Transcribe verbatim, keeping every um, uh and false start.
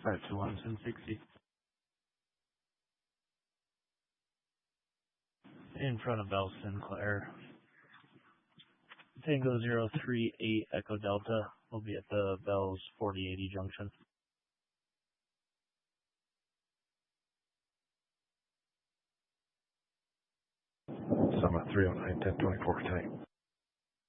five two one, ten sixty. In front of Bell Sinclair. Tango zero three eight Echo Delta will be at the Bell's forty eighty junction. Summit three oh nine, ten twenty-four, tank.